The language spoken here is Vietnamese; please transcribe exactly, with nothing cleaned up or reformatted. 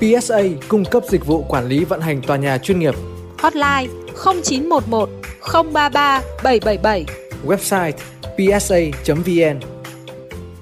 pê ét a cung cấp dịch vụ quản lý vận hành tòa nhà chuyên nghiệp. Hotline không chín một một không ba ba bảy bảy bảy. Website p s a chấm v n.